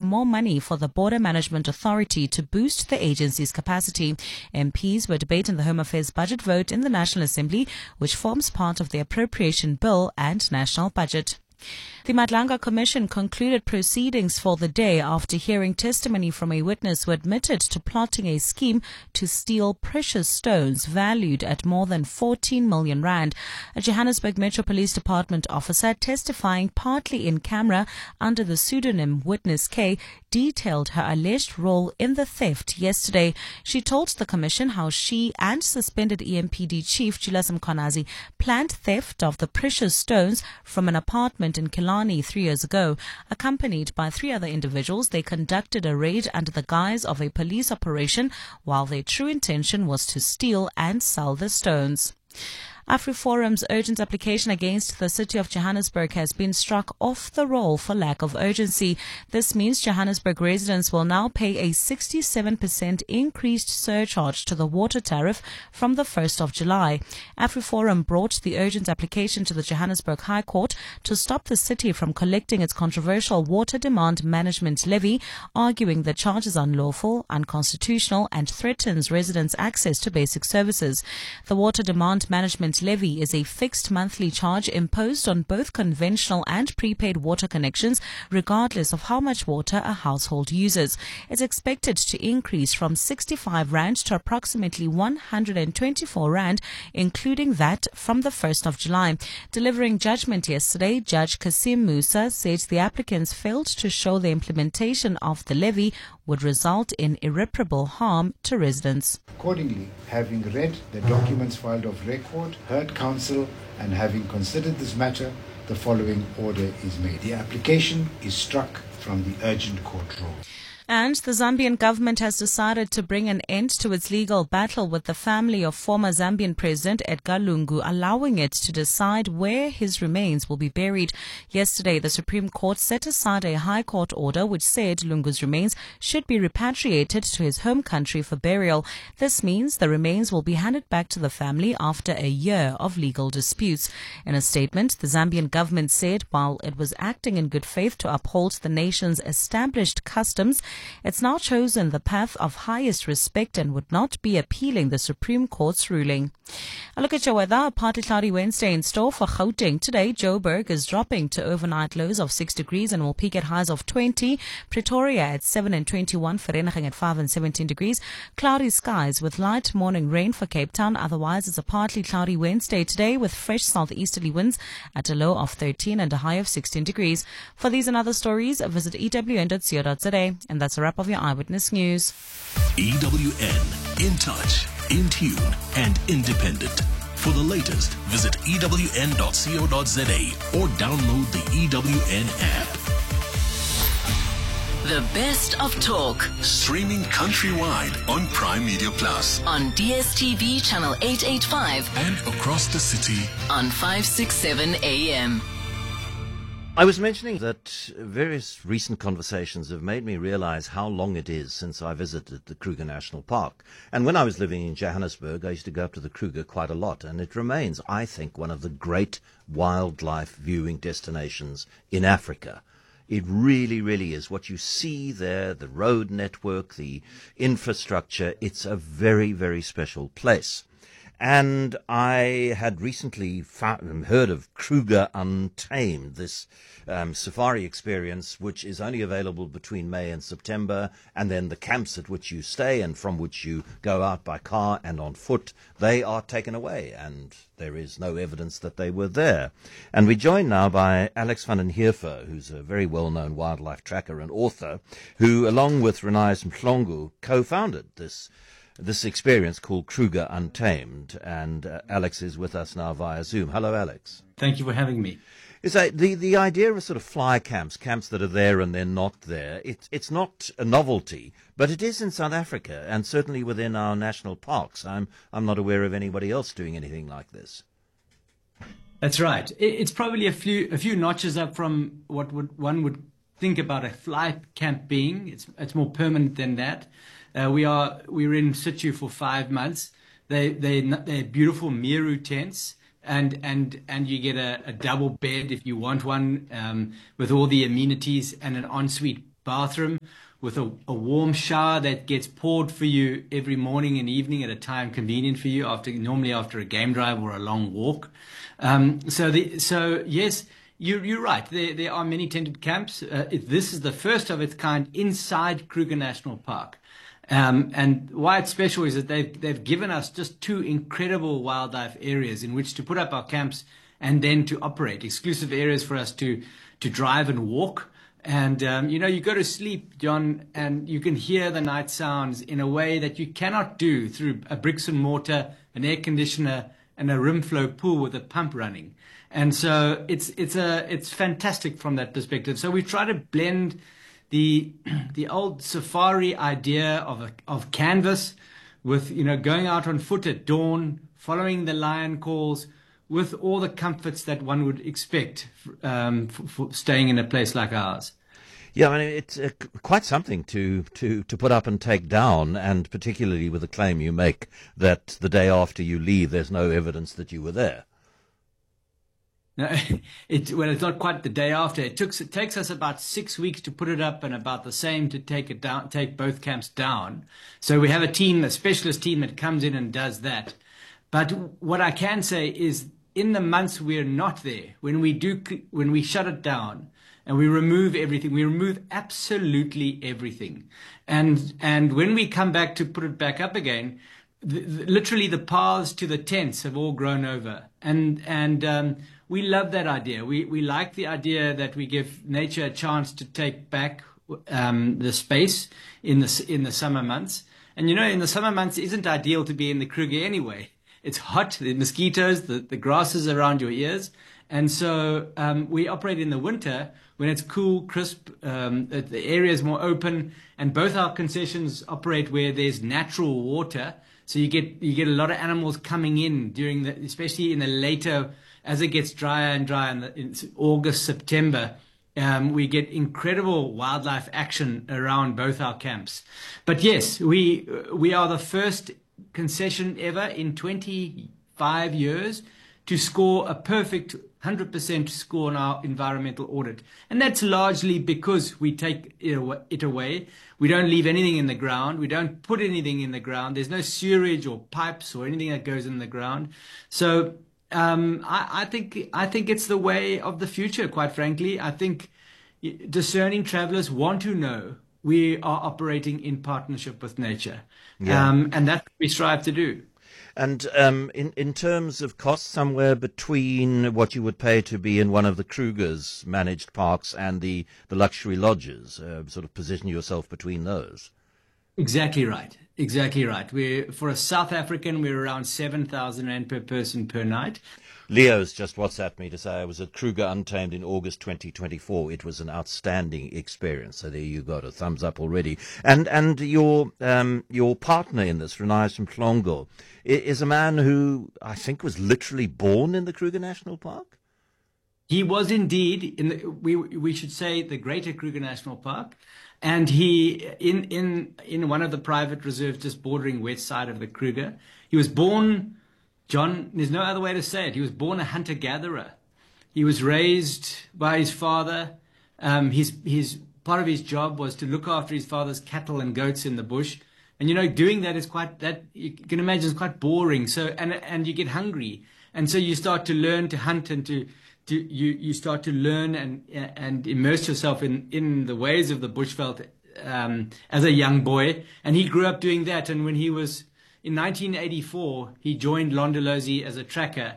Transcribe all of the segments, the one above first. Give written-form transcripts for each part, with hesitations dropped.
more money for the Border Management Authority to boost the agency's capacity. MPs were debating the Home Affairs budget vote in the National Assembly, which forms part of the appropriation bill and national budget. The Madlanga Commission concluded proceedings for the day after hearing testimony from a witness who admitted to plotting a scheme to steal precious stones valued at more than 14 million rand. A Johannesburg Metro Police Department officer testifying partly in camera under the pseudonym Witness K detailed her alleged role in the theft yesterday. She told the commission how she and suspended EMPD Chief Julius Mkhwanazi planned theft of the precious stones from an apartment in Killarney 3 years ago. Accompanied by 3 other individuals, they conducted a raid under the guise of a police operation, while their true intention was to steal and sell the stones. AfriForum's urgent application against the city of Johannesburg has been struck off the roll for lack of urgency. This means Johannesburg residents will now pay a 67% increased surcharge to the water tariff from the 1st of July. AfriForum brought the urgent application to the Johannesburg High Court to stop the city from collecting its controversial water demand management levy, arguing the charge is unlawful, unconstitutional, and threatens residents' access to basic services. The water demand management levy is a fixed monthly charge imposed on both conventional and prepaid water connections, regardless of how much water a household uses. It's expected to increase from 65 rand to approximately 124 rand, including that from the 1st of July. Delivering judgment yesterday, Judge Kasim Musa said the applicants failed to show the implementation of the levy would result in irreparable harm to residents. Accordingly, having read the documents filed of record, heard counsel, and having considered this matter, the following order is made. The application is struck from the urgent court roll. And the Zambian government has decided to bring an end to its legal battle with the family of former Zambian President Edgar Lungu, allowing it to decide where his remains will be buried. Yesterday, the Supreme Court set aside a High Court order which said Lungu's remains should be repatriated to his home country for burial. This means the remains will be handed back to the family after a year of legal disputes. In a statement, the Zambian government said while it was acting in good faith to uphold the nation's established customs, it's now chosen the path of highest respect and would not be appealing the Supreme Court's ruling. A look at your weather. A partly cloudy Wednesday in store for Gauteng. Today, Joburg is dropping to overnight lows of 6 degrees and will peak at highs of 20. Pretoria at 7 and 21. Vereeniging at 5 and 17 degrees. Cloudy skies with light morning rain for Cape Town. Otherwise, it's a partly cloudy Wednesday today with fresh southeasterly winds at a low of 13 and a high of 16 degrees. For these and other stories, visit ewn.co.za. And that's a wrap of your Eyewitness News. EWN, in touch, in tune, and independent. For the latest, visit ewn.co.za or download the EWN app. The best of talk. Streaming countrywide on Prime Media Plus. On DSTV channel 885. And across the city on 567 AM. I was mentioning that various recent conversations have made me realize how long it is since I visited the Kruger National Park. And when I was living in Johannesburg, I used to go up to the Kruger quite a lot. And it remains, I think, one of the great wildlife viewing destinations in Africa. It really, really is. What you see there, the road network, the infrastructure, it's a very, very special place. And I had recently heard of Kruger Untamed, this safari experience, which is only available between May and September, and then the camps at which you stay and from which you go out by car and on foot, they are taken away, and there is no evidence that they were there. And we're joined now by Alex van den Heerfer, who's a very well-known wildlife tracker and author, who, along with Renais Mhlongo, co-founded this experience called Kruger Untamed, and Alex is with us now via Zoom. Hello, Alex. Thank you for having me. Is that the idea of sort of fly camps that are there and they're not there? It's not a novelty, but it is in South Africa and certainly within our national parks. I'm not aware of anybody else doing anything like this. That's right. It's probably a few notches up from what one would think about a fly camp being. It's more permanent than that. We're in situ for 5 months. They're beautiful Meru tents, and you get a double bed if you want one, with all the amenities and an ensuite bathroom with a warm shower that gets poured for you every morning and evening at a time convenient for you, normally after a game drive or a long walk. So yes, you're right. There are many tented camps. This is the first of its kind inside Kruger National Park. And why it's special is that they've given us just 2 incredible wildlife areas in which to put up our camps and then to operate, exclusive areas for us to drive and walk. And, you go to sleep, John, and you can hear the night sounds in a way that you cannot do through a bricks and mortar, an air conditioner, and a rim flow pool with a pump running. And so it's fantastic from that perspective. So we try to blend the old safari idea of canvas with, going out on foot at dawn, following the lion calls, with all the comforts that one would expect for staying in a place like ours. Yeah, I mean, it's quite something to put up and take down, and particularly with the claim you make that the day after you leave, there's no evidence that you were there. No, it's not quite the day after. It takes us about 6 weeks to put it up, and about the same to take both camps down. So we have a specialist team that comes in and does that. But what I can say is, in the months we're not there, when we shut it down and we remove everything, we remove absolutely everything. And when we come back to put it back up again, literally the paths to the tents have all grown over. And we love that idea. We like the idea that we give nature a chance to take back the space in the summer months. And in the summer months, it isn't ideal to be in the Kruger anyway. It's hot, the mosquitoes, the grasses around your ears. And so we operate in the winter when it's cool, crisp, the area is more open, and both our concessions operate where there's natural water. So you get a lot of animals coming in especially in the later, as it gets drier and drier in August, September. We get incredible wildlife action around both our camps. But yes, we are the first concession ever in 25 years to score a perfect 100% score on our environmental audit. And that's largely because we take it away. We don't leave anything in the ground. We don't put anything in the ground. There's no sewerage or pipes or anything that goes in the ground. So I think it's the way of the future, quite frankly. I think discerning travelers want to know we are operating in partnership with nature. Yeah. And that's what we strive to do. And in terms of cost, somewhere between what you would pay to be in one of the Kruger's managed parks and the luxury lodges, sort of position yourself between those. Exactly right. For a South African, we're around 7,000 Rand per person per night. Leo's just WhatsApped me to say I was at Kruger Untamed in August 2024. It was an outstanding experience. So there you got a thumbs up already. And your partner in this, Renais from Mhlongo, is a man who I think was literally born in the Kruger National Park. He was indeed we should say the Greater Kruger National Park, and he in one of the private reserves just bordering west side of the Kruger. He was born. John, there's no other way to say it. He was born a hunter-gatherer. He was raised by his father. His part of his job was to look after his father's cattle and goats in the bush. And doing that is you can imagine, is quite boring. So and you get hungry, and so you start to learn to hunt and you start to learn and immerse yourself in the ways of the bushveld as a young boy. And he grew up doing that. And when he was in 1984, he joined Londolozi as a tracker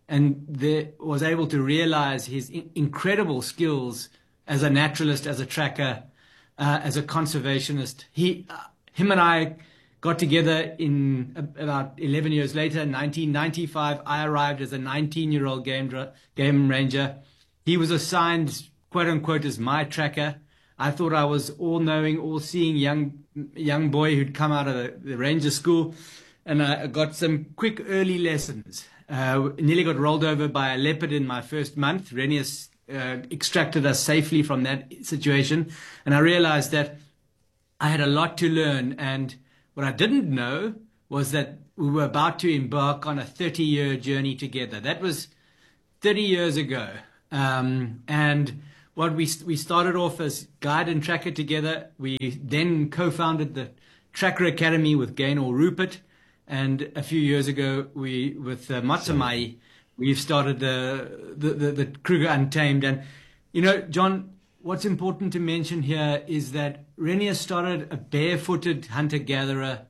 and was able to realize his incredible skills as a naturalist, as a tracker, as a conservationist. Him and I got together in about 11 years later, in 1995. I arrived as a 19-year-old game ranger. He was assigned, quote unquote, as my tracker. I thought I was all-knowing, all-seeing young boy who'd come out of the ranger school, and I got some quick early lessons. Nearly got rolled over by a leopard in my first month. Renius extracted us safely from that situation, and I realized that I had a lot to learn. And what I didn't know was that we were about to embark on a 30-year journey together. That was 30 years ago, and we started off as guide and tracker together. We then co-founded the Tracker Academy with Gaynor Rupert, and a few years ago with Matsamai, we've started the Kruger Untamed. And John, what's important to mention here is that Renier started a barefooted hunter-gatherer,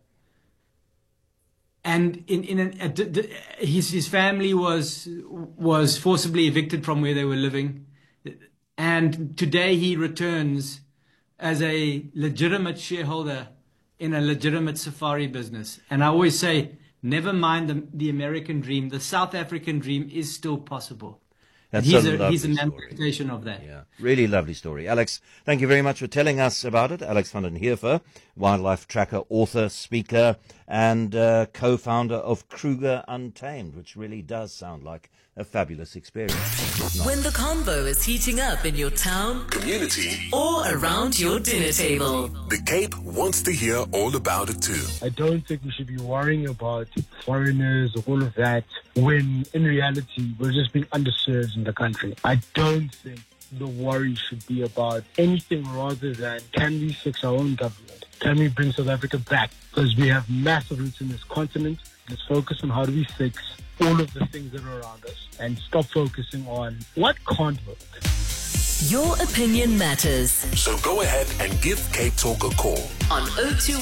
and his family was forcibly evicted from where they were living, and today he returns as a legitimate shareholder in a legitimate safari business. And I always say, never mind the American dream, the South African dream is still possible. He's a manifestation of that. Yeah, really lovely story. Alex, thank you very much for telling us about it. Alex van den Heever, wildlife tracker, author, speaker, and co-founder of Kruger Untamed, which really does sound like a fabulous experience. When the combo is heating up in your town, Community. or around your dinner table, The Cape wants to hear all about it too. I don't think we should be worrying about foreigners or all of that when in reality we're just being underserved in the country. I don't think the worry should be about anything rather than can we fix our own government? Can we bring South Africa back? Because we have massive roots in this continent. Let's focus on how do we fix all of the things that are around us and stop focusing on what can't work. your opinion matters. So go ahead and give Cape Talk a call On 021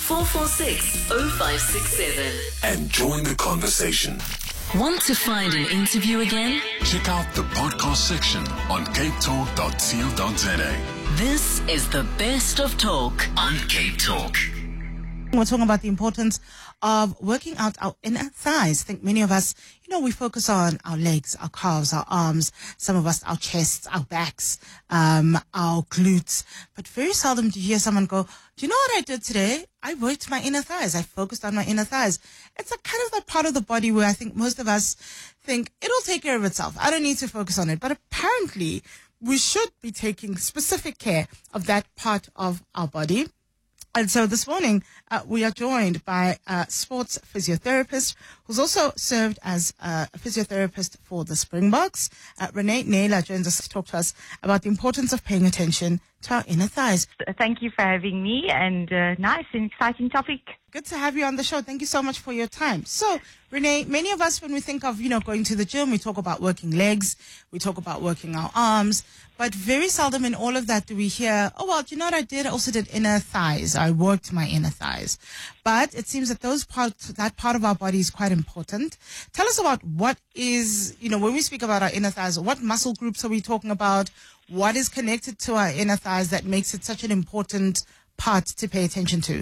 446 0567. and join the conversation. Want to find an interview again? Check out the podcast section on capetalk.co.za. This is the best of talk on Cape Talk. We're talking about the importance of working out our inner thighs. I think many of us, we focus on our legs, our calves, our arms, some of us, our chests, our backs, our glutes. But very seldom do you hear someone go, do you know what I did today? I worked my inner thighs. I focused on my inner thighs. It's a kind of that part of the body where I think most of us think it'll take care of itself. I don't need to focus on it. But apparently we should be taking specific care of that part of our body. And so this morning, we are joined by a sports physiotherapist who's also served as a physiotherapist for the Springboks. Renee Naylor joins us to talk to us about the importance of paying attention to our inner thighs. Thank you for having me, and nice and exciting topic. Good to have you on the show. Thank you so much for your time. So, Renee, many of us, when we think of, going to the gym, we talk about working legs, we talk about working our arms, but very seldom in all of that do we hear, oh, well, do you know what I did? I also did inner thighs. I worked my inner thighs. But it seems that that part of our body is quite important. Tell us about what is, when we speak about our inner thighs, what muscle groups are we talking about? What is connected to our inner thighs that makes it such an important part to pay attention to?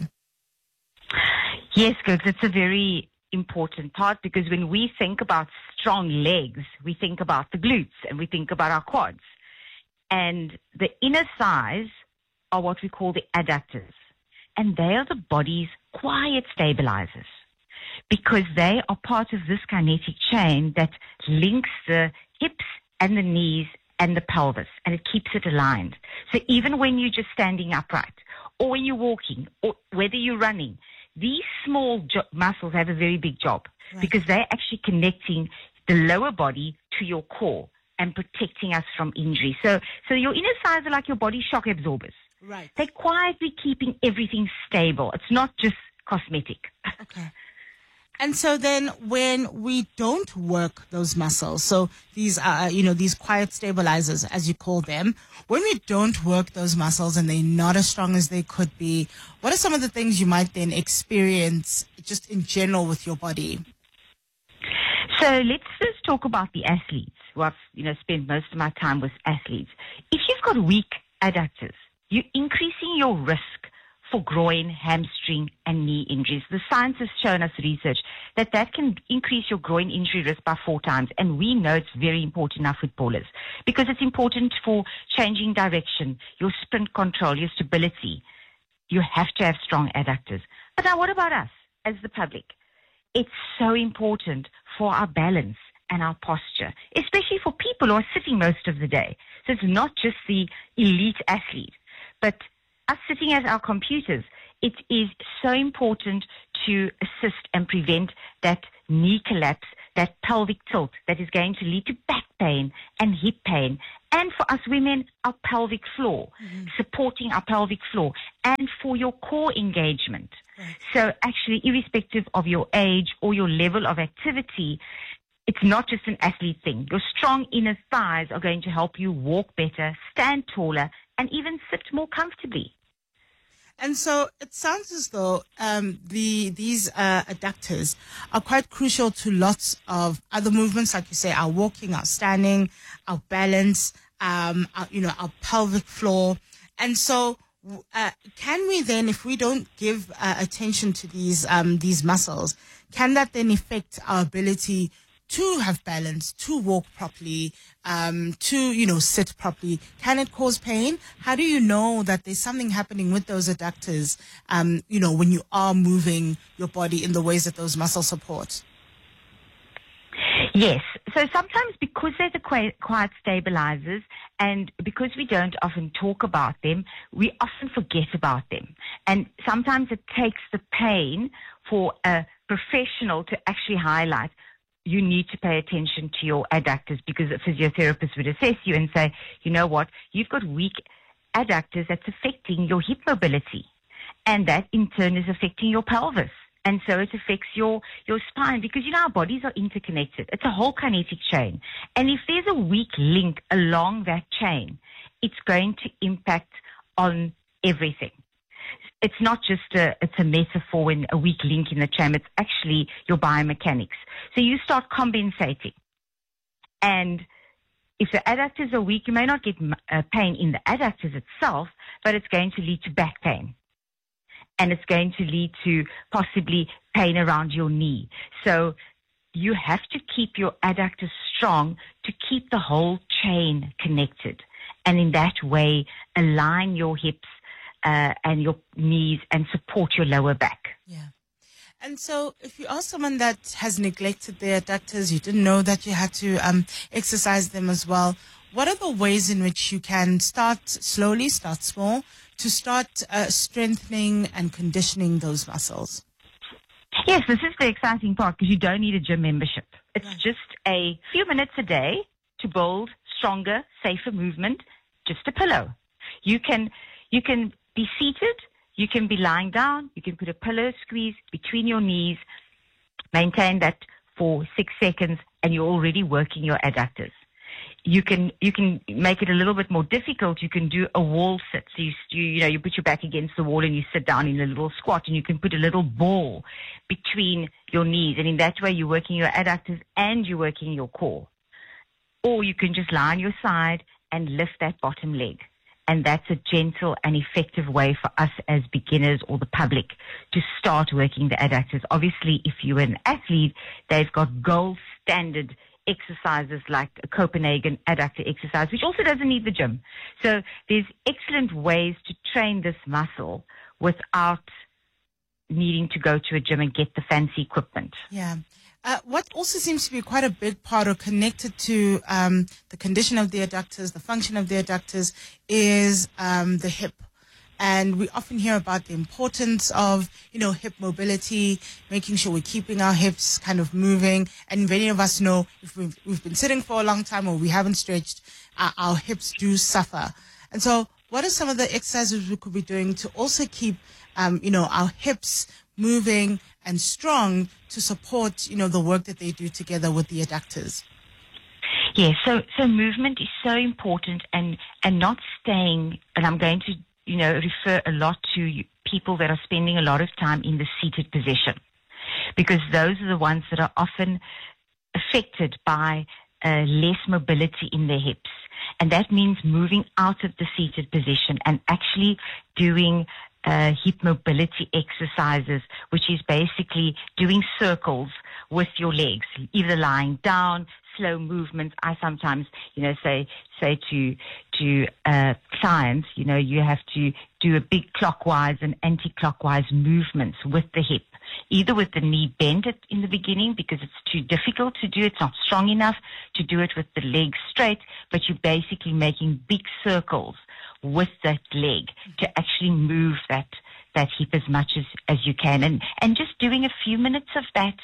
Yes, Kirk, it's a very important part because when we think about strong legs, we think about the glutes and we think about our quads. And the inner thighs are what we call the adductors. And they are the body's quiet stabilizers because they are part of this kinetic chain that links the hips and the knees and the pelvis, and it keeps it aligned. So even when you're just standing upright or when you're walking or whether you're running, these small muscles have a very big job because they're actually connecting the lower body to your core and protecting us from injury. So your inner thighs are like your body shock absorbers. Right. They're quietly keeping everything stable. It's not just cosmetic. Okay. And so then when we don't work those muscles, so these are, these quiet stabilizers, as you call them, when we don't work those muscles and they're not as strong as they could be, what are some of the things you might then experience just in general with your body? So let's first talk about the athletes. Well, I've spent most of my time with athletes. If you've got weak adductors, you're increasing your risk for groin, hamstring, and knee injuries. The science has shown us research that can increase your groin injury risk by 4 times. And we know it's very important in our footballers because it's important for changing direction, your sprint control, your stability. You have to have strong adductors. But now what about us as the public? It's so important for our balance and our posture, especially for people who are sitting most of the day. So it's not just the elite athlete, but us sitting at our computers. It is so important to assist and prevent that knee collapse, that pelvic tilt that is going to lead to back pain and hip pain And for us women, our pelvic floor, supporting our pelvic floor, and for your core engagement. Right. So actually, irrespective of your age or your level of activity, it's not just an athlete thing. Your strong inner thighs are going to help you walk better, stand taller, and even sit more comfortably. And so it sounds as though these adductors are quite crucial to lots of other movements, like you say, our walking, our standing, our balance, our pelvic floor. And so can we then, if we don't give attention to these muscles, can that then affect our ability to have balance, to walk properly, to, sit properly? Can it cause pain? How do you know that there's something happening with those adductors, when you are moving your body in the ways that those muscles support? Yes. So sometimes because they're the quiet stabilizers and because we don't often talk about them, we often forget about them. And sometimes it takes the pain for a professional to actually highlight, you need to pay attention to your adductors, because a physiotherapist would assess you and say, you know what, you've got weak adductors that's affecting your hip mobility. And that in turn is affecting your pelvis. And so it affects your spine, because, our bodies are interconnected. It's a whole kinetic chain. And if there's a weak link along that chain, it's going to impact on everything. It's not just it's a metaphor in a weak link in the chain. It's actually your biomechanics. So you start compensating. And if the adductors are weak, you may not get pain in the adductors itself, but it's going to lead to back pain. And it's going to lead to possibly pain around your knee. So you have to keep your adductors strong to keep the whole chain connected. And in that way, align your hips and your knees and support your lower back. Yeah. And so if you are someone that has neglected their adductors, you didn't know that you had to exercise them as well, what are the ways in which you can start slowly, start small, to start strengthening and conditioning those muscles? Yes, this is the exciting part, because you don't need a gym membership. It's just a few minutes a day to build stronger, safer movement, just a pillow. You can be seated, you can be lying down, you can put a pillow squeeze between your knees, maintain that for 6 seconds, and you're already working your adductors. You can make it a little bit more difficult. You can do a wall sit. So you put your back against the wall and you sit down in a little squat, and you can put a little ball between your knees. And in that way, you're working your adductors and you're working your core. Or you can just lie on your side and lift that bottom leg. And that's a gentle and effective way for us as beginners or the public to start working the adductors. Obviously, if you're an athlete, they've got gold standard exercises like a Copenhagen adductor exercise, which also doesn't need the gym. So there's excellent ways to train this muscle without needing to go to a gym and get the fancy equipment. Yeah. What also seems to be quite a big part or connected to the condition of the adductors, the function of the adductors, is the hip. And we often hear about the importance of, hip mobility, making sure we're keeping our hips kind of moving. And many of us know if we've been sitting for a long time or we haven't stretched, our hips do suffer. And so what are some of the exercises we could be doing to also keep, our hips moving and strong to support, the work that they do together with the adductors? Yes, so movement is so important, and not staying, and I'm going to refer a lot to people that are spending a lot of time in the seated position, because those are the ones that are often affected by less mobility in their hips. And that means moving out of the seated position and actually doing hip mobility exercises, which is basically doing circles with your legs, either lying down, slow movements. I sometimes, say to clients, you have to do a big clockwise and anti-clockwise movements with the hip, either with the knee bent in the beginning because it's too difficult to do, it's not strong enough to do it with the legs straight, but you're basically making big circles with that leg to actually move that hip as much as you can. And just doing a few minutes of that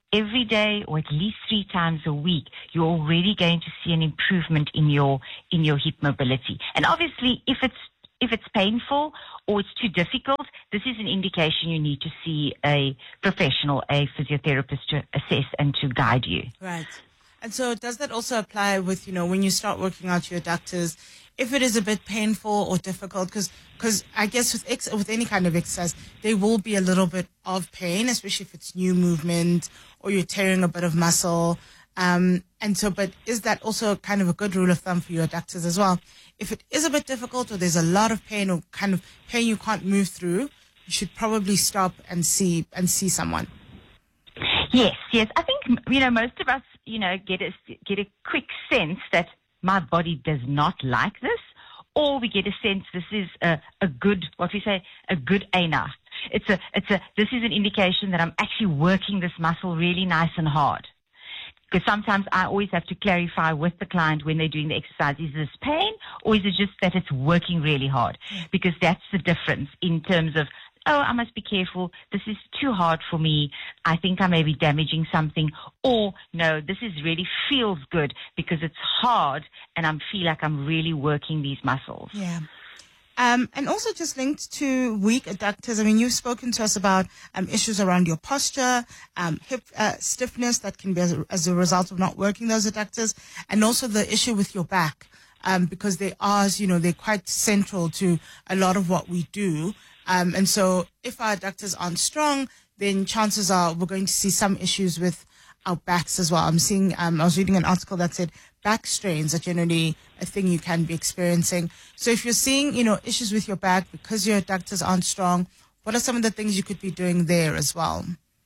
every day or at least 3 times a week, you're already going to see an improvement in your hip mobility. And obviously, if it's painful or it's too difficult, this is an indication you need to see a professional, a physiotherapist, to assess and to guide you. Right. And so does that also apply with, when you start working out your adductors, if it is a bit painful or difficult, because I guess with any kind of exercise, there will be a little bit of pain, especially if it's new movement or you're tearing a bit of muscle. But is that also kind of a good rule of thumb for your adductors as well? If it is a bit difficult or there's a lot of pain or kind of pain you can't move through, you should probably stop and see someone. Yes. I think, most of us, get a quick sense that my body does not like this, or we get a sense this is a good ANA. This is an indication that I'm actually working this muscle really nice and hard. Because sometimes I always have to clarify with the client when they're doing the exercise, is this pain or is it just that it's working really hard? Because that's the difference in terms of, I must be careful. This is too hard for me. I think I may be damaging something. Or, no, this is really feels good because it's hard and I feel like I'm really working these muscles. Yeah. And also just linked to weak adductors. I mean, you've spoken to us about issues around your posture, hip stiffness that can be as a result of not working those adductors, and also the issue with your back, because they are, they're quite central to a lot of what we do. And so if our adductors aren't strong, then chances are we're going to see some issues with our backs as well. I was reading an article that said back strains are generally a thing you can be experiencing. So if you're seeing, issues with your back because your adductors aren't strong, what are some of the things you could be doing there as well?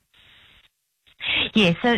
Yeah, so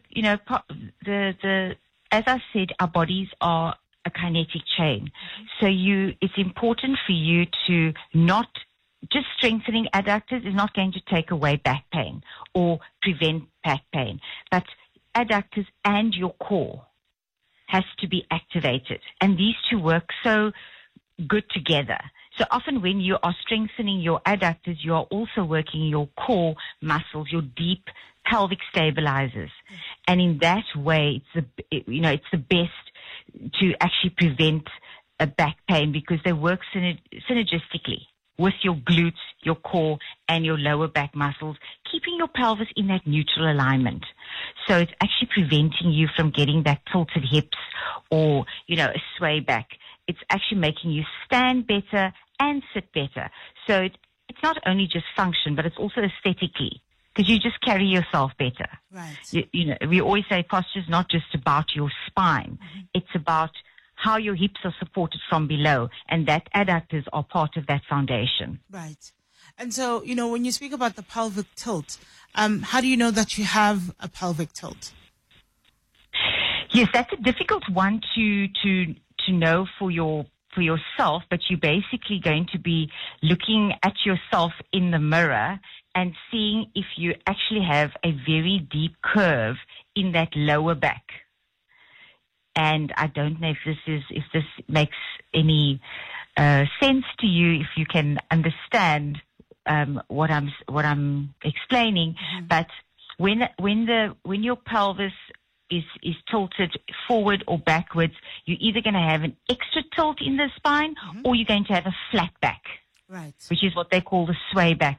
as I said, our bodies are a kinetic chain. So it's important for you to not just strengthening adductors is not going to take away back pain or prevent back pain, but adductors and your core has to be activated, and these two work so good together. So often when you are strengthening your adductors, you are also working your core muscles, your deep pelvic stabilizers, and in that way, it's the best to actually prevent a back pain because they work synergistically with your glutes, your core, and your lower back muscles, keeping your pelvis in that neutral alignment. So it's actually preventing you from getting that tilted hips or, a sway back. It's actually making you stand better and sit better. So it's not only just function, but it's also aesthetically, because you just carry yourself better. Right. We always say posture is not just about your spine. It's about how your hips are supported from below, and that adductors are part of that foundation. Right. And so, when you speak about the pelvic tilt, how do you know that you have a pelvic tilt? Yes, that's a difficult one to know for yourself, but you're basically going to be looking at yourself in the mirror and seeing if you actually have a very deep curve in that lower back. And I don't know if this makes any sense to you, if you can understand what I'm explaining. But when your pelvis is tilted forward or backwards, you're either going to have an extra tilt in the spine, or you're going to have a flat back, right? Which is what they call the sway back,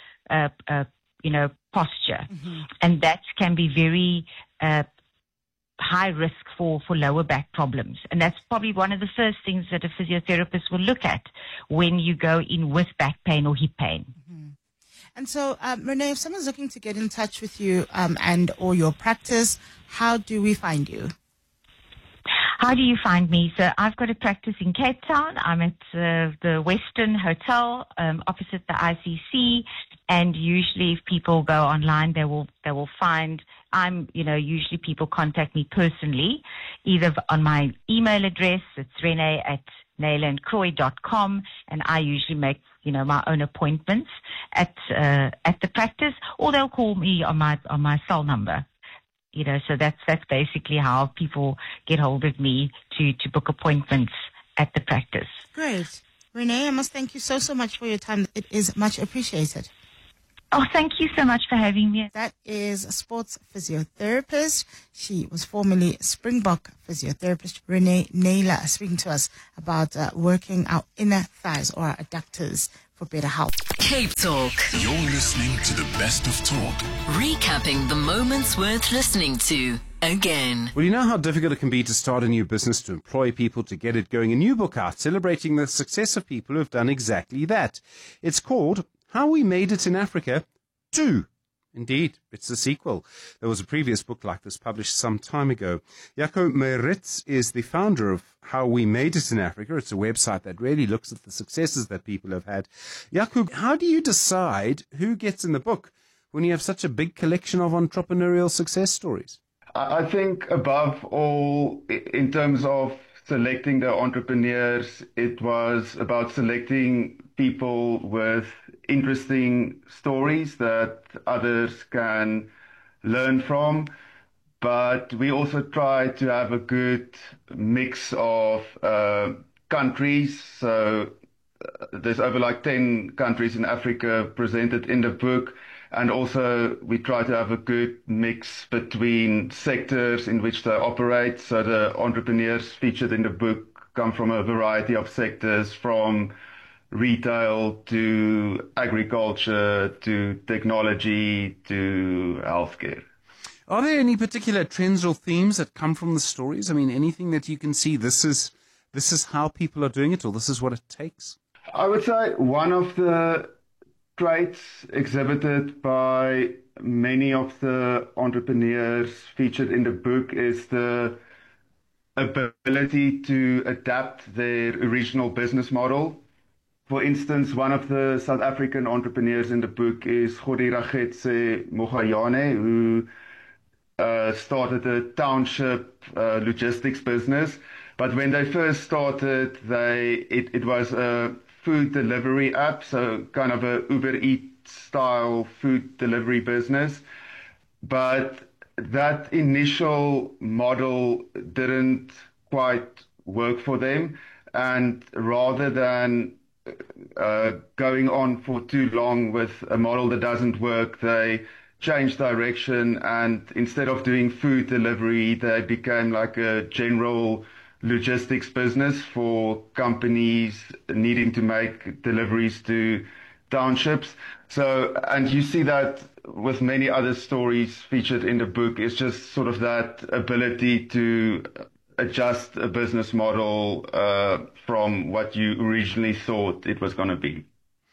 posture, and that can be very high risk for lower back problems. And that's probably one of the first things that a physiotherapist will look at when you go in with back pain or hip pain. And so, Renee, if someone's looking to get in touch with you or your practice, how do we find you? How do you find me? So I've got a practice in Cape Town. I'm at the Western Hotel opposite the ICC. And usually if people go online, they will find usually people contact me personally, either on my email address. It's renee@nailandcroy.com, and I usually make, my own appointments at the practice, or they'll call me on my cell number. So that's basically how people get hold of me to book appointments at the practice. Great. Renee, I must thank you so much for your time. It is much appreciated. Oh, thank you so much for having me. That is a sports physiotherapist. She was formerly Springbok physiotherapist, Renee Naylor, speaking to us about working our inner thighs or our adductors for better health. Cape Talk. You're listening to the best of talk. Recapping the moments worth listening to again. Well, you know how difficult it can be to start a new business, to employ people, to get it going. A new book out celebrating the success of people who have done exactly that. It's called How We Made It in Africa 2. Indeed, it's the sequel. There was a previous book like this published some time ago. Jaco Maritz is the founder of How We Made It in Africa. It's a website that really looks at the successes that people have had. Jaco, how do you decide who gets in the book when you have such a big collection of entrepreneurial success stories? I think above all, in terms of selecting the entrepreneurs, it was about selecting people with interesting stories that others can learn from. But we also try to have a good mix of countries. So there's over like 10 countries in Africa presented in the book. And also we try to have a good mix between sectors in which they operate. So the entrepreneurs featured in the book come from a variety of sectors, from retail to agriculture to technology to healthcare. Are there any particular trends or themes that come from the stories? I mean, anything that you can see, this is how people are doing it, or this is what it takes? I would say one of the traits exhibited by many of the entrepreneurs featured in the book is the ability to adapt their original business model. For instance, one of the South African entrepreneurs in the book is Godiragetse Mogayane, who started a township logistics business. But when they first started, it was a food delivery app, so kind of a Uber Eats style food delivery business. But that initial model didn't quite work for them. And rather than going on for too long with a model that doesn't work, they changed direction, and instead of doing food delivery, they became like a general logistics business for companies needing to make deliveries to townships. So, and you see that with many other stories featured in the book. It's just sort of that ability to adjust a business model from what you originally thought it was going to be.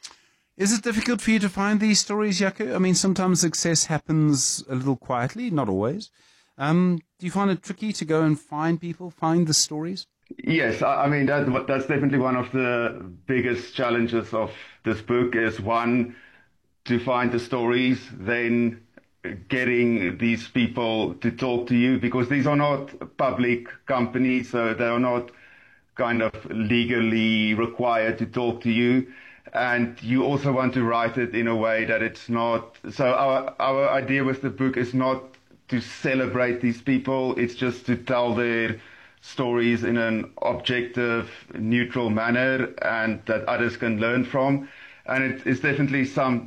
Is it difficult for you to find these stories, Jaco? I mean, sometimes success happens a little quietly, not always. Do you find it tricky to go and find the stories? Yes, I mean, that's definitely one of the biggest challenges of this book is, one, to find the stories, then getting these people to talk to you, because these are not public companies, so they are not kind of legally required to talk to you. And you also want to write it in a way that it's not... So our idea with the book is not to celebrate these people, it's just to tell their stories in an objective, neutral manner, and that others can learn from. And it's definitely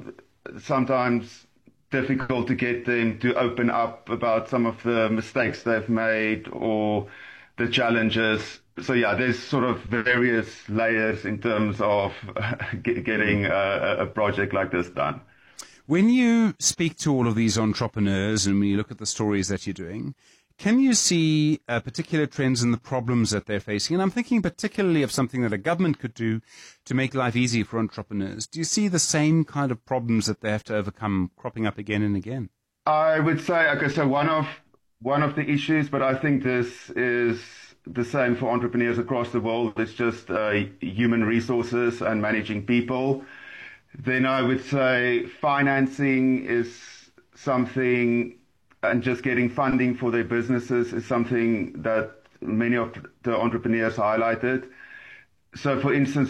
sometimes difficult to get them to open up about some of the mistakes they've made or the challenges. So yeah, there's sort of various layers in terms of getting a project like this done. When you speak to all of these entrepreneurs and when you look at the stories that you're doing, can you see particular trends in the problems that they're facing? And I'm thinking particularly of something that a government could do to make life easier for entrepreneurs. Do you see the same kind of problems that they have to overcome cropping up again and again? I would say, okay, so one of the issues, but I think this is the same for entrepreneurs across the world, it's just human resources and managing people. Then I would say financing is something, and just getting funding for their businesses is something that many of the entrepreneurs highlighted. So, for instance,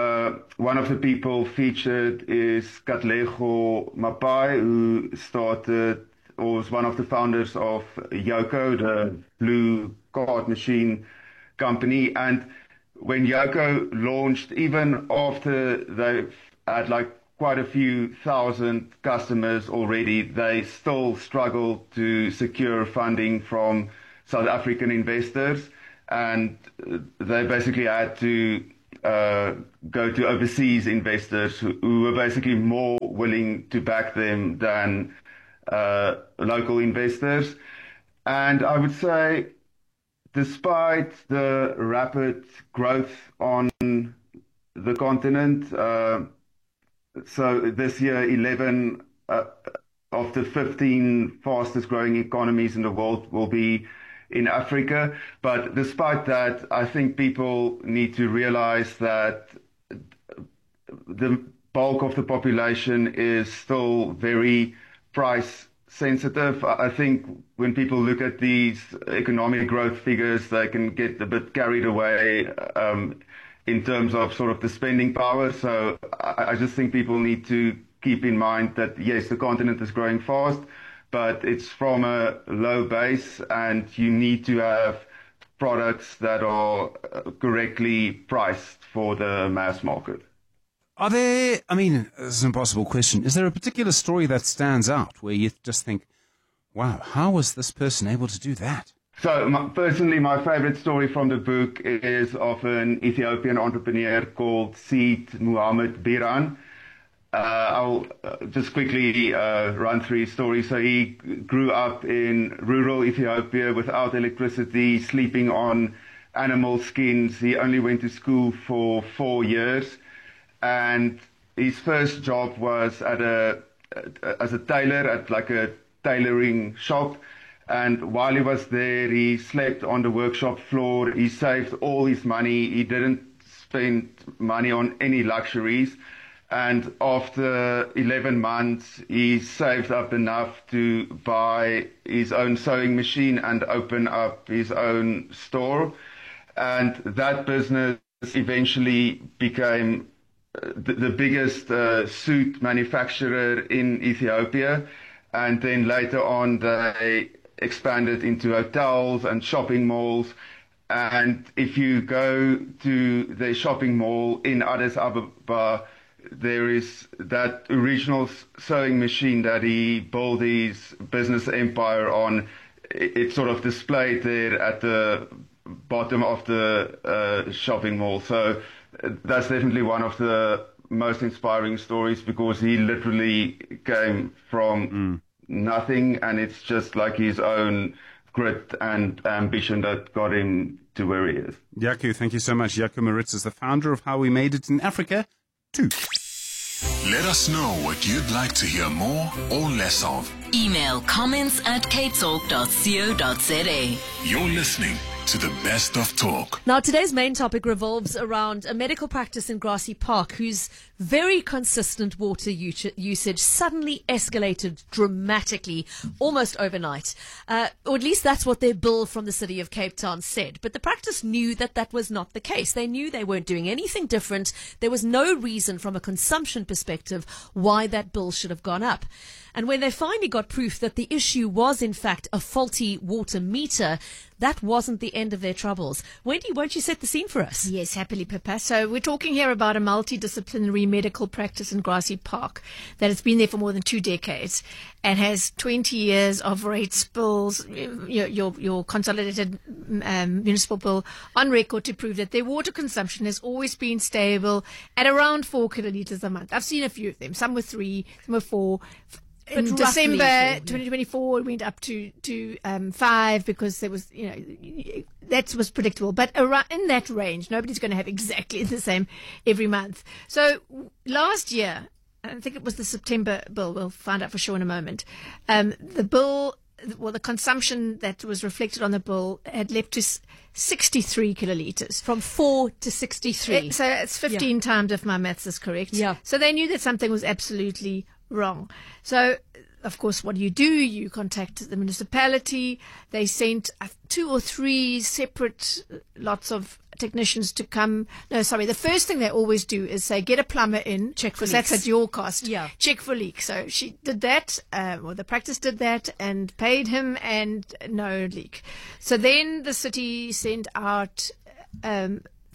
one of the people featured is Katlego Mapai, who started or was one of the founders of Yoco, the blue card machine company. And when Yoco launched, even after they had like quite a few thousand customers already, they still struggle to secure funding from South African investors, and they basically had to go to overseas investors who were basically more willing to back them than local investors. And I would say, despite the rapid growth on the continent, so this year 11 of the 15 fastest growing economies in the world will be in Africa. But despite that, I think people need to realize that the bulk of the population is still very price sensitive. I think when people look at these economic growth figures, they can get a bit carried away in terms of sort of the spending power. So I just think people need to keep in mind that, yes, the continent is growing fast, but it's from a low base, and you need to have products that are correctly priced for the mass market. Are there, I mean, this is an impossible question. Is there a particular story that stands out where you just think, wow, how was this person able to do that? So personally, my favorite story from the book is of an Ethiopian entrepreneur called Seed Muhammad Biran. I'll just quickly run through his story. So he grew up in rural Ethiopia without electricity, sleeping on animal skins. He only went to school for 4 years. And his first job was as a tailor at like a tailoring shop. And while he was there, he slept on the workshop floor. He saved all his money. He didn't spend money on any luxuries. And after 11 months, he saved up enough to buy his own sewing machine and open up his own store. And that business eventually became the biggest suit manufacturer in Ethiopia. And then later on, they expanded into hotels and shopping malls. And if you go to the shopping mall in Addis Ababa, there is that original sewing machine that he built his business empire on. It's sort of displayed there at the bottom of the shopping mall. So that's definitely one of the most inspiring stories, because he literally came from nothing, and it's just like his own grit and ambition that got him to where he is. Jaco, thank you so much. Jaco Maritz is the founder of How We Made It in Africa 2. Let us know what you'd like to hear more or less of. Email comments@capetalk.co.za. You're listening to the Best of Talk. Now, today's main topic revolves around a medical practice in Grassy Park whose very consistent water usage suddenly escalated dramatically, almost overnight. Or at least that's what their bill from the city of Cape Town said. But the practice knew that that was not the case. They knew they weren't doing anything different. There was no reason from a consumption perspective why that bill should have gone up. And when they finally got proof that the issue was in fact a faulty water meter, that wasn't the end of their troubles. Wendy, won't you set the scene for us? Yes, happily, Pippa. So we're talking here about a multidisciplinary medical practice in Grassy Park that has been there for more than 2 decades and has 20 years of rates bills, your consolidated municipal bill on record to prove that their water consumption has always been stable at around 4 kilolitres a month. I've seen a few of them. Some were 3, some were 4. In December 2024, it went up to 5 because there was, that was predictable. But around in that range, nobody's going to have exactly the same every month. So last year, I think it was the September bill, we'll find out for sure in a moment, the consumption that was reflected on the bill had leapt to 63 kilolitres. From 4 to 63. So it's 15 times, if my maths is correct. Yeah. So they knew that something was absolutely wrong. So, of course, what do? You contact the municipality. They sent 2 or 3 separate lots of technicians to come. No, sorry. The first thing they always do is say, get a plumber in. Check for leaks. Because that's at your cost. Yeah. Check for leaks. So she did that, or the practice did that, and paid him, and no leak. So then the city sent out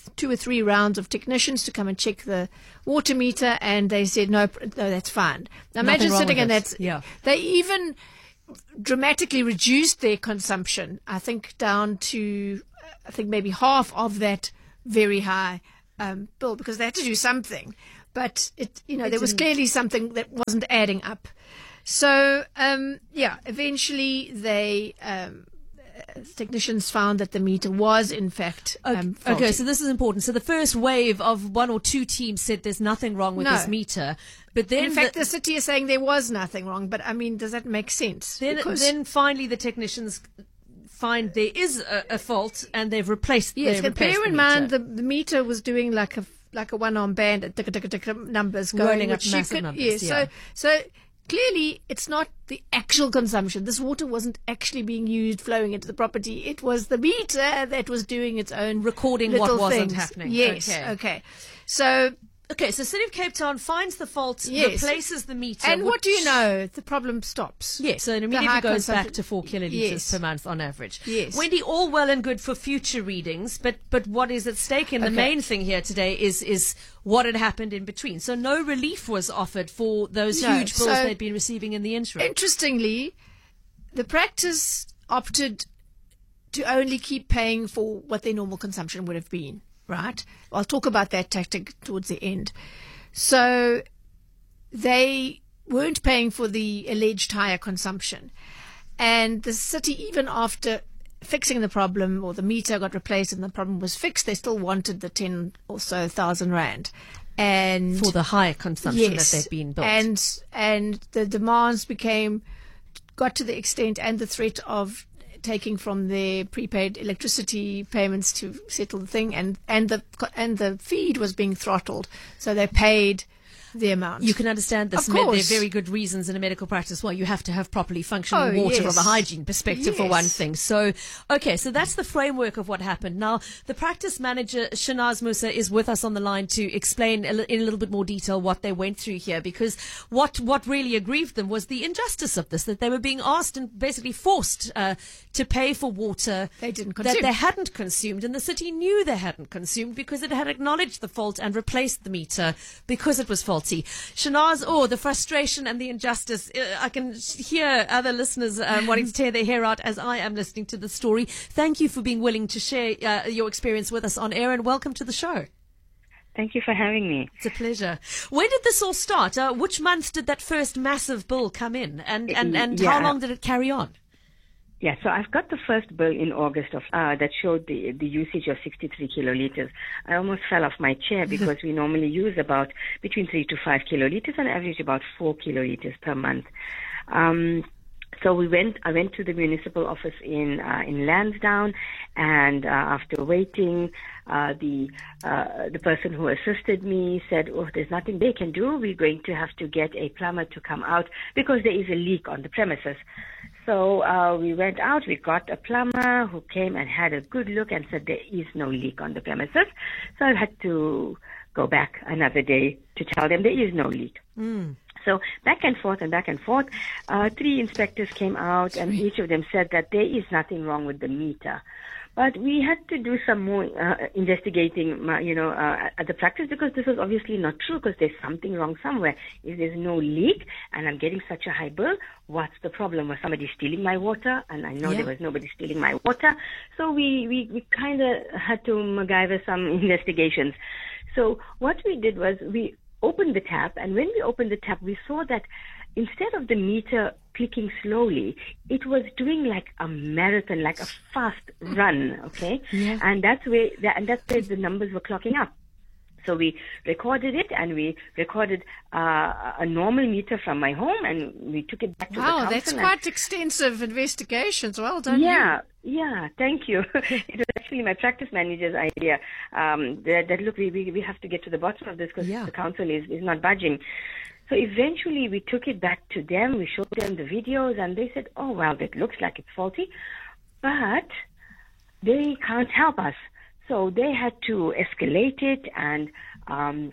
2 or 3 rounds of technicians to come and check the water meter, and they said, no, that's fine. Now imagine sitting in that. Yeah. They even dramatically reduced their consumption, I think, down to, maybe half of that very high bill, because they had to do something. But there was clearly something that wasn't adding up. So, eventually they, technicians found that the meter was in fact faulty. Okay, so this is important. So the first wave of 1 or 2 teams said there's nothing wrong with this meter. But then, in fact, the city is saying there was nothing wrong. But I mean, does that make sense? Then finally the technicians find there is a fault, and they've replaced. Yes, but bear in mind the meter was doing like a one-arm band at numbers going, rolling up which massive numbers. Yes, Yeah. So clearly it's not the actual consumption. This water wasn't actually being used, flowing into the property. It was the meter that was doing its own recording little what wasn't things. happening. Yes. Okay. So City of Cape Town finds the fault, yes, replaces the meter. And what do you know? The problem stops. Yes, so it immediately goes back to 4 kilolitres per month on average. Yes. Wendy, all well and good for future readings, but what is at stake? And the main thing here today is what had happened in between. So no relief was offered for those huge bills they'd been receiving in the interim. Interestingly, the practice opted to only keep paying for what their normal consumption would have been. Right. I'll talk about that tactic towards the end. So they weren't paying for the alleged higher consumption. And the city, even after fixing the problem, or the meter got replaced and the problem was fixed, they still wanted the 10 or so thousand rand. And for the higher consumption that they'd been built. And the demands got to the extent and the threat of taking from their prepaid electricity payments to settle the thing, and the feed was being throttled, so they paid the amount. You can understand this. Of course. There are very good reasons in a medical practice why you have to have properly functioning water from a hygiene perspective, for one thing. So, so that's the framework of what happened. Now, the practice manager, Shanaz Musa, is with us on the line to explain in a little bit more detail what they went through here, because what really aggrieved them was the injustice of this, that they were being asked and basically forced to pay for water that they hadn't consumed, and the city knew they hadn't consumed because it had acknowledged the fault and replaced the meter because it was faulty. Shanaz, the frustration and the injustice. I can hear other listeners wanting to tear their hair out as I am listening to the story. Thank you for being willing to share your experience with us on air, and welcome to the show. Thank you for having me. It's a pleasure. When did this all start? Which month did that first massive bill come in? And how long did it carry on? Yeah, so I've got the first bill in August that showed the usage of 63 kiloliters. I almost fell off my chair because we normally use about between 3 to 5 kiloliters and average about 4 kiloliters per month. So I went to the municipal office in Lansdowne, and after waiting, the person who assisted me said, there's nothing they can do. We're going to have to get a plumber to come out because there is a leak on the premises. So we went out, we got a plumber who came and had a good look and said there is no leak on the premises. So I had to go back another day to tell them there is no leak. So back and forth. 3 inspectors came out, and each of them said that there is nothing wrong with the meter. But we had to do some more investigating, at the practice, because this is obviously not true, because there's something wrong somewhere. If there's no leak and I'm getting such a high bill, what's the problem? Was somebody stealing my water? And I know there was nobody stealing my water. So we kind of had to MacGyver some investigations. So what we did was we opened the tap, and when we opened the tap, we saw that instead of the meter clicking slowly, it was doing like a marathon, like a fast run, okay? Yeah. And that's where the numbers were clocking up. So we recorded it, and we recorded a normal meter from my home, and we took it back to the council. Wow, that's quite extensive investigations. Well done. Yeah, thank you. It was actually my practice manager's idea. That look, we have to get to the bottom of this because the council is not budging. So eventually we took it back to them. We showed them the videos, and they said, "Oh, well, that looks like it's faulty," but they can't help us. So they had to escalate it and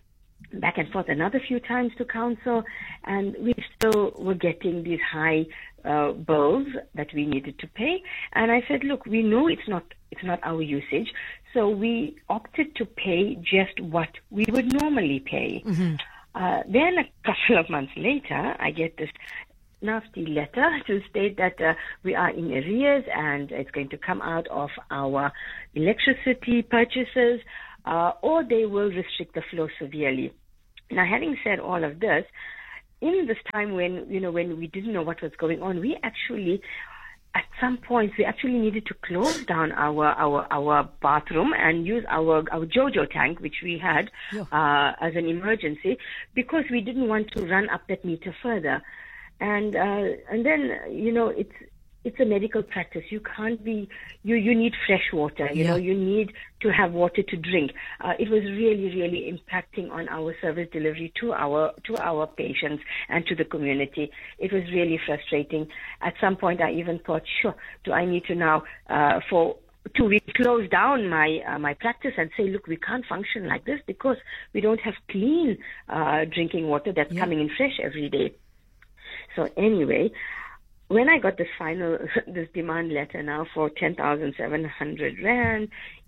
back and forth another few times to council, and we still were getting these high bills that we needed to pay. And I said, look, we know it's not our usage, so we opted to pay just what we would normally pay. Mm-hmm. Then a couple of months later, I get this nasty letter to state that we are in arrears and it's going to come out of our electricity purchases, or they will restrict the flow severely. Now, having said all of this, in this time when we didn't know what was going on, we actually, at some point, we actually needed to close down our bathroom and use our JoJo tank, which we had as an emergency, because we didn't want to run up that meter further. And then, it's a medical practice. You can't be, you need fresh water, you know, you need to have water to drink. It was really, really impacting on our service delivery to our patients and to the community. It was really frustrating. At some point, I even thought, sure, do I need to now, for 2 weeks, close down my practice and say, look, we can't function like this because we don't have clean, drinking water that's coming in fresh every day. So anyway, when I got this demand letter now for 10,700 rand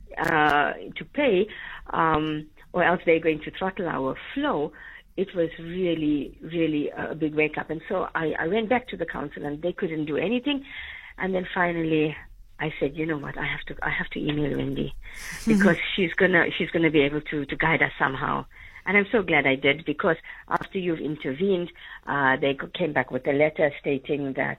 to pay, or else they're going to throttle our flow, it was really, really a big wake up. And so I went back to the council and they couldn't do anything. And then finally I said, you know what, I have to email Wendy because she's gonna be able to guide us somehow. And I'm so glad I did, because after you've intervened, they came back with a letter stating that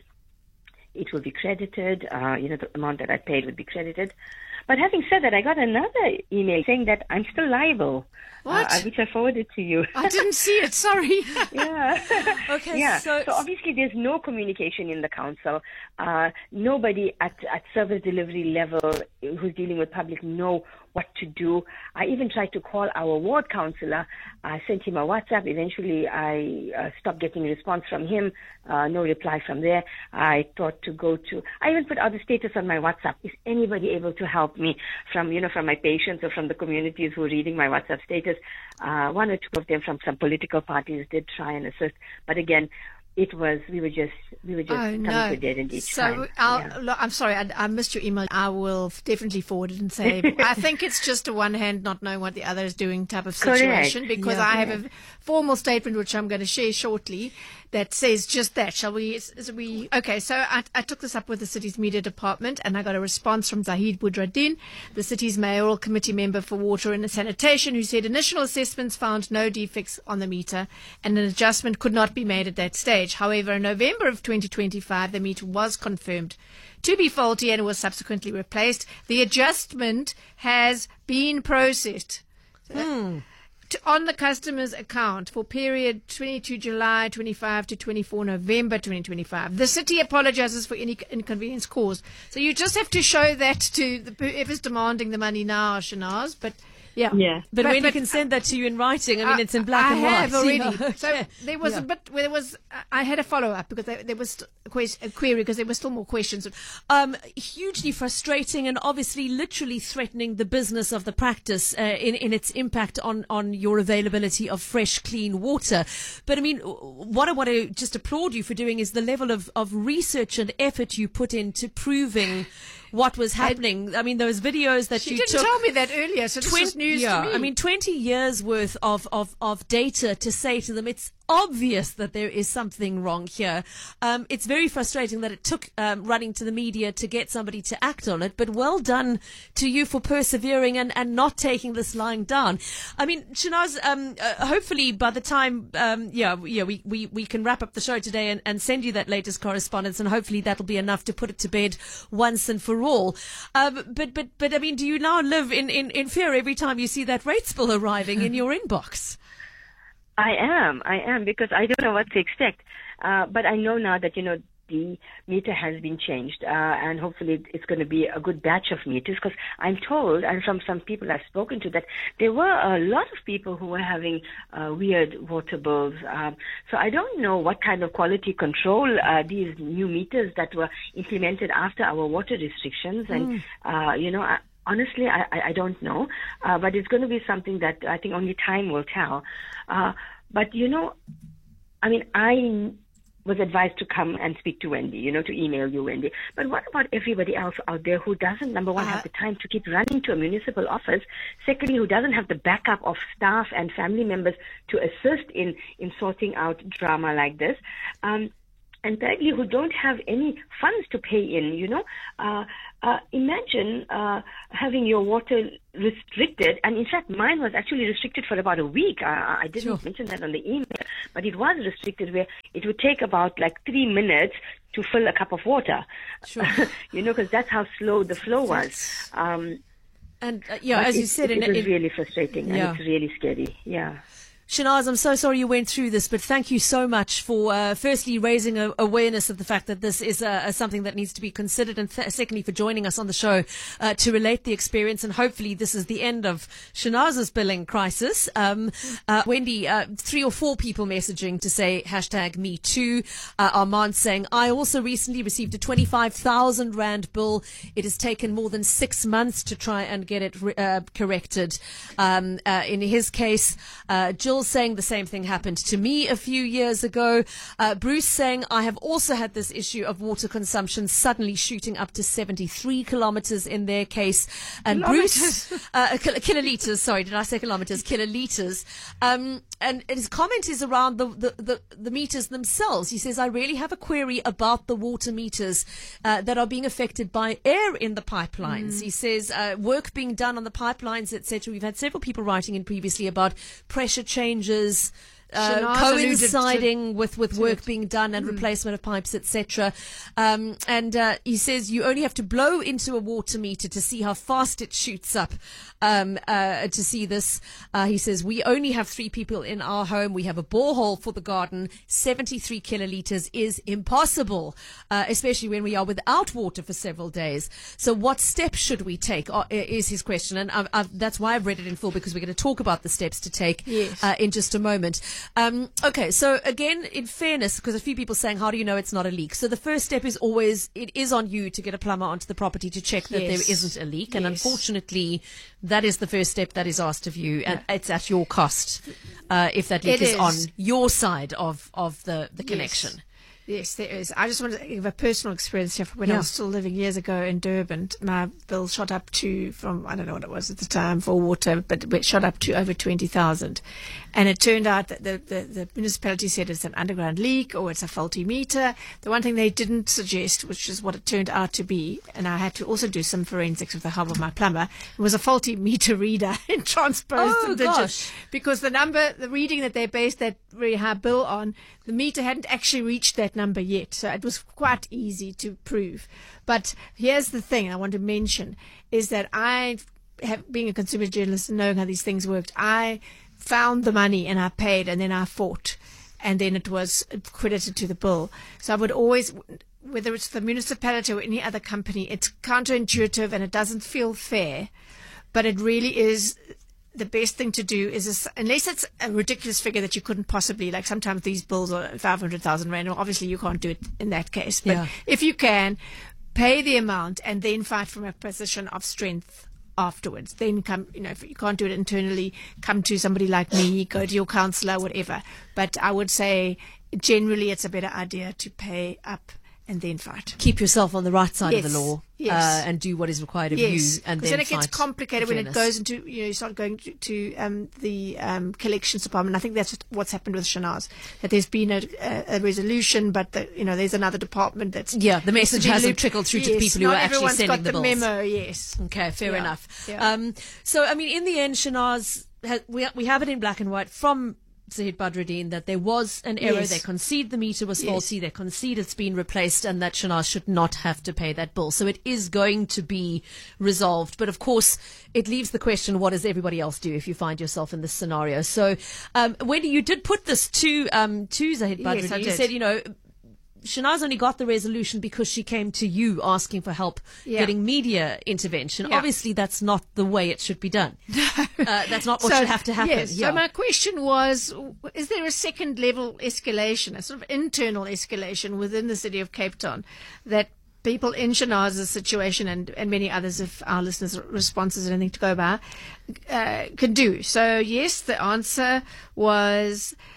it will be credited, the amount that I paid would be credited. But having said that, I got another email saying that I'm still liable. What? Which I forwarded to you. I didn't see it, sorry. Yeah. Okay, yeah. so obviously there's no communication in the council. Nobody at service delivery level who's dealing with public know what to do. I even tried to call our ward councillor. I sent him a WhatsApp. Eventually, I stopped getting a response from him. No reply from there. I thought to go to. I even put out the status on my WhatsApp. Is anybody able to help me from my patients or from the communities who are reading my WhatsApp status? One or two of them from some political parties did try and assist, but again, we were just coming to dead end each time. Look, I'm sorry, I missed your email. I will definitely forward it and say, I think it's just a one hand not knowing what the other is doing type of situation, because I have a formal statement which I'm going to share shortly that says just that. Shall we? Okay, so I took this up with the city's media department and I got a response from Zahid Budraddin, the city's mayoral committee member for water and sanitation, who said initial assessments found no defects on the meter and an adjustment could not be made at that stage. However, in November of 2025, the meter was confirmed to be faulty and was subsequently replaced. The adjustment has been processed on the customer's account for period 22 July 25 to 24 November 2025. The city apologizes for any inconvenience caused. So you just have to show that to whoever's demanding the money now, Shanaz, but yeah. But when you can send that to you in writing, I mean, it's in black and white. I have already. Yeah. So there was a bit where I had a follow-up because there was a query because there were still more questions. Hugely frustrating and obviously literally threatening the business of the practice in its impact on your availability of fresh, clean water. But I mean, what I want to just applaud you for doing is the level of research and effort you put into proving what was happening. I mean, those videos that you took. She didn't tell me that earlier, so this was news to me. I mean, 20 years worth of data to say to them, it's obvious that there is something wrong here. It's very frustrating that it took running to the media to get somebody to act on it, but well done to you for persevering and not taking this lying down. I mean, Shanaz, hopefully by the time, we can wrap up the show today and send you that latest correspondence, and hopefully that'll be enough to put it to bed once and for all. But I mean, do you now live in fear every time you see that rates bill arriving in your inbox? I am, because I don't know what to expect. But I know now that, the meter has been changed, and hopefully it's going to be a good batch of meters, because I'm told, and from some people I've spoken to, that there were a lot of people who were having weird water bills. So I don't know what kind of quality control these new meters that were implemented after our water restrictions, and, honestly, I don't know, but it's going to be something that I think only time will tell. But, I mean, was advised to come and speak to Wendy, to email you, Wendy. But what about everybody else out there who doesn't, number one, have the time to keep running to a municipal office, secondly, who doesn't have the backup of staff and family members to assist in sorting out drama like this, and thirdly, who don't have any funds to pay in, imagine having your water restricted, and in fact mine was actually restricted for about a week. I didn't mention that on the email, but it was restricted where it would take about 3 minutes to fill a cup of water. Sure. Because that's how slow the flow was. As you said, it was really frustrating and it's really scary. Yeah. Shanaz, I'm so sorry you went through this, but thank you so much for firstly raising awareness of the fact that this is something that needs to be considered, and secondly for joining us on the show to relate the experience. And hopefully this is the end of Shanaz's billing crisis. Wendy, 3 or 4 people messaging to say #MeToo. Armand saying, I also recently received a 25,000 Rand bill. It has taken more than 6 months to try and get it corrected. In his case, Jill saying the same thing happened to me a few years ago. Bruce saying, I have also had this issue of water consumption suddenly shooting up to 73 kilometers in their case. And Bruce, kiloliters, sorry, did I say kilometers? Kiloliters. And his comment is around the meters themselves. He says, I really have a query about the water meters that are being affected by air in the pipelines. He says, work being done on the pipelines, etc. We've had several people writing in previously about pressure changes, coinciding with work being done and replacement of pipes, etc. He says you only have to blow into a water meter to see how fast it shoots up. To see this, he says we only have 3 people in our home. We have a borehole for the garden. 73 kiloliters is impossible, especially when we are without water for several days. So what steps should we take is his question, and that's why I've read it in full, because we're going to talk about the steps to take in just a moment. Okay, so again, in fairness, because a few people saying, how do you know it's not a leak? So the first step is always, it is on you to get a plumber onto the property to check that there isn't a leak. And unfortunately, that is the first step that is asked of you, and it's at your cost if that leak is on your side of the connection. Yes, there is. I just want to give a personal experience here. When I was still living years ago in Durban, my bill shot up to, from, I don't know what it was at the time for water, but it shot up to over 20,000. And it turned out that the municipality said it's an underground leak or it's a faulty meter. The one thing they didn't suggest, which is what it turned out to be, and I had to also do some forensics with the help of my plumber, it was a faulty meter reader in transposed digits. Because the reading that they based that very high bill on, the meter hadn't actually reached that number yet. So it was quite easy to prove. But here's the thing I want to mention, is that being a consumer journalist and knowing how these things worked, I found the money and I paid, and then I fought, and then it was credited to the bill. So I would always, whether it's the municipality or any other company, it's counterintuitive and it doesn't feel fair, but it really is. The best thing to do is, unless it's a ridiculous figure that you couldn't possibly, like sometimes these bills are 500,000 Rand, well, obviously you can't do it in that case, but if you can, pay the amount and then fight from a position of strength afterwards. Then come, if you can't do it internally, come to somebody like me, go to your counsellor, whatever. But I would say generally it's a better idea to pay up and then fight. Keep yourself on the right side of the law, and do what is required of you, and then it gets complicated when it goes into, you start going to the collections department. I think that's what's happened with Shanaz, that there's been a resolution, but there's another department that's the message hasn't trickled through to people who are actually sending the bills. Memo, yes. Okay, fair enough. So I mean, in the end, Shanaz, we have it in black and white from Zahid Badruddin that there was an error. They concede the meter was faulty. They concede it's been replaced, and that Shanaz should not have to pay that bill. So it is going to be resolved. But of course, it leaves the question, what does everybody else do if you find yourself in this scenario? So, Wendy, you did put this to Zahid Badruddin. Yes, I did. You said, Shanaz only got the resolution because she came to you asking for help getting media intervention. Obviously, that's not the way it should be done. That's not what should have to happen. Yes. So my question was, is there a second level escalation, a sort of internal escalation within the city of Cape Town that people in Shanaz's situation and many others, if our listeners' responses are anything to go by, can do? So yes, the answer was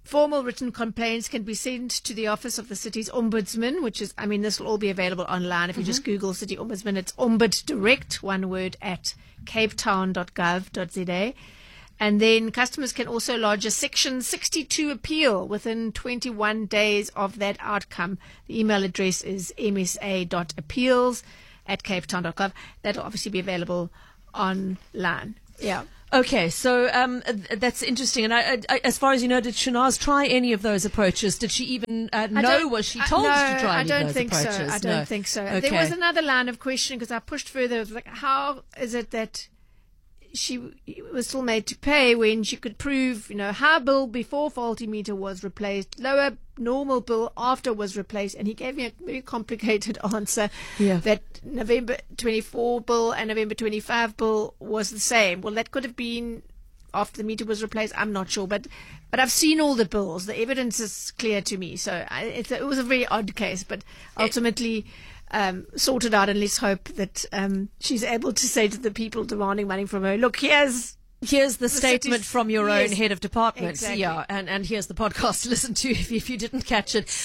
Formal written complaints can be sent to the office of the city's ombudsman, which is, this will all be available online. If you just Google City Ombudsman, it's Ombud Direct, one word, at capetown.gov.za. And then customers can also lodge a Section 62 appeal within 21 days of that outcome. The email address is msa.appeals@capetown.gov. That'll obviously be available online. Yeah. Okay, so that's interesting. And I, as far as you know, did Shanaz try any of those approaches? Did she even know? Was she told to try any of those approaches? I don't think so. Okay. There was another line of questioning because I pushed further. It was like, how is it that she was still made to pay when she could prove, high bill before faulty meter was replaced, lower normal bill after was replaced, and he gave me a very complicated answer that November 24 bill and November 25 bill was the same. Well, that could have been after the meter was replaced. I'm not sure, but I've seen all the bills. The evidence is clear to me. So it was a very odd case, but ultimately sorted out, and let's hope that she's able to say to the people demanding money from her, look, here's the statement from your own head of department. Exactly. Yeah, and here's the podcast to listen to if you didn't catch it.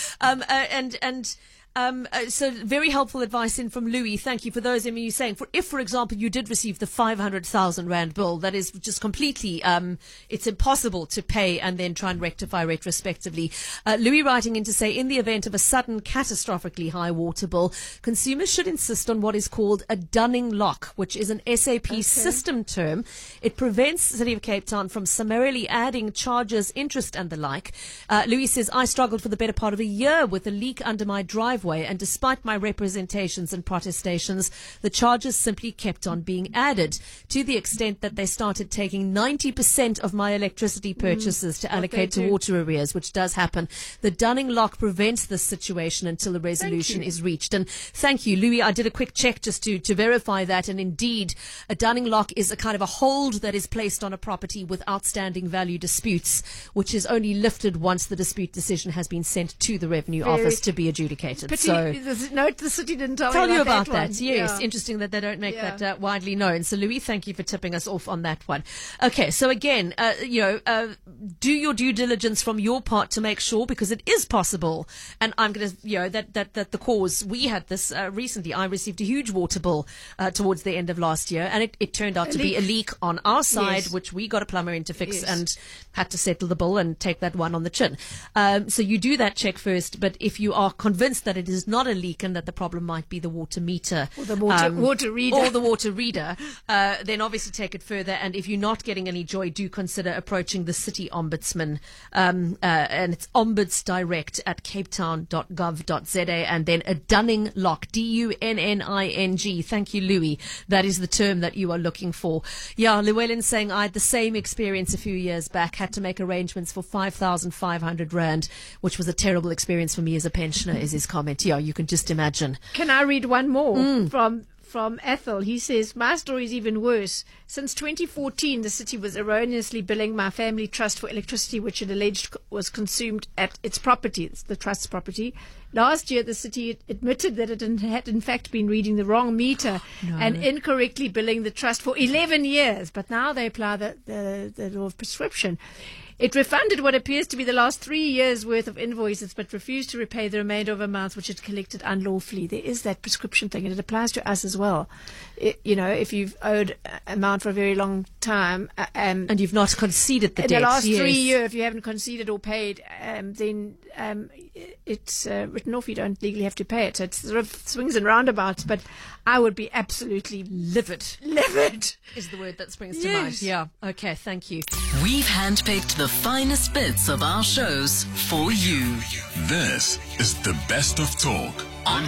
So very helpful advice in from Louis. Thank you for those. You saying if, for example, you did receive the 500,000 rand bill, that is just completely, it's impossible to pay and then try and rectify retrospectively. Louis writing in to say, in the event of a sudden catastrophically high water bill, consumers should insist on what is called a dunning lock, which is an SAP system term. It prevents the City of Cape Town from summarily adding charges, interest and the like. Louis says, I struggled for the better part of a year with a leak under my driveway, and despite my representations and protestations, the charges simply kept on being added, to the extent that they started taking 90% of my electricity purchases to allocate to water arrears, which does happen. The dunning lock prevents this situation until a resolution is reached. And thank you, Louis. I did a quick check just to verify that, and indeed, a dunning lock is a kind of a hold that is placed on a property with outstanding value disputes, which is only lifted once the dispute decision has been sent to the Revenue Office to be adjudicated. So, note the city didn't tell you about that. Yes, Yeah. Interesting that they don't make that widely known. So, Louis, thank you for tipping us off on that one. Okay, so again, do your due diligence from your part to make sure, because it is possible. And I'm going to, that the cause, we had this recently. I received a huge water bill towards the end of last year, and it turned out to be a leak on our side, which we got a plumber in to fix and had to settle the bill and take that one on the chin. So you do that check first, but if you are convinced that it is not a leak and that the problem might be the water meter or the water reader, then obviously take it further. And if you're not getting any joy, do consider approaching the City Ombudsman, and it's ombudsdirect at capetown.gov.za, and then a dunning lock, DUNNING. Thank you, Louis. That is the term that you are looking for. Yeah, Llewellyn saying, I had the same experience a few years back, had to make arrangements for 5,500 Rand, which was a terrible experience for me as a pensioner, is his comment. Yeah, you can just imagine. Can I read one more from Ethel? He says, my story is even worse. Since 2014, the city was erroneously billing my family trust for electricity, which it alleged was consumed at its property. It's the trust's property. Last year, the city admitted that it had in fact been reading the wrong meter and incorrectly billing the trust for 11 years. But now they apply the law of prescription. It refunded what appears to be the last 3 years' worth of invoices, but refused to repay the remainder of amounts which it collected unlawfully. There is that prescription thing, and it applies to us as well. If you've owed amount for a very long time, and you've not conceded the debt, in the last 3 years, if you haven't conceded or paid, then it's written off. You don't legally have to pay it. So it's sort of swings and roundabouts. But I would be absolutely livid. Livid is the word that springs to mind. Yeah. Okay. Thank you. We've handpicked the finest bits of our shows for you. This is the best of talk on